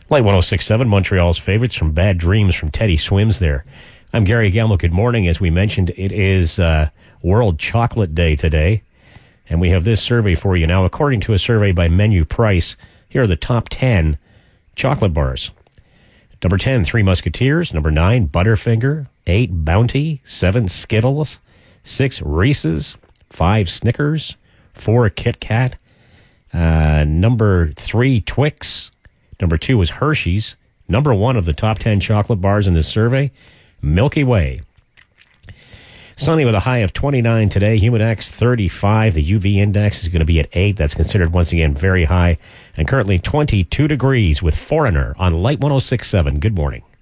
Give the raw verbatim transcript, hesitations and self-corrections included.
Light one oh six point seven, Montreal's favorites from Bad Dreams from Teddy Swims there. I'm Gary Gamble. Good morning. As we mentioned, it is uh, World Chocolate Day today. And we have this survey for you now. According to a survey by Menu Price, here are the top ten chocolate bars. Number ten, Three Musketeers. Number nine, Butterfinger. eight, Bounty. seven, Skittles. six, Reese's. five, Snickers. four, Kit Kat. Uh, number three, Twix. Number two is Hershey's. Number one of the top ten chocolate bars in this survey, Milky Way. Sunny with a high of twenty-nine today. Humidex thirty-five. The U V index is going to be at eight. That's considered once again very high. And currently twenty-two degrees with Foreigner on Light one oh six point seven. Good morning.